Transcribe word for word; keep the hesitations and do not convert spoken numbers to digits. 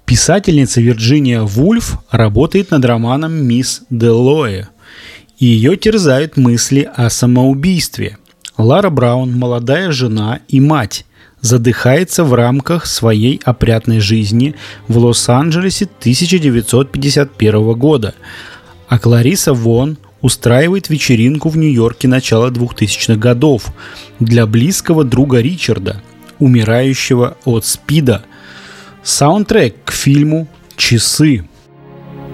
Писательница Вирджиния Вульф работает над романом «Мисс Дэллоэ», и ее терзают мысли о самоубийстве. Лара Браун, молодая жена и мать, задыхается в рамках своей опрятной жизни в Лос-Анджелесе тысяча девятьсот пятьдесят первого года, а Клариса Вон устраивает вечеринку в Нью-Йорке начала двухтысячных годов для близкого друга Ричарда, умирающего от СПИДа. Саундтрек к фильму «Часы».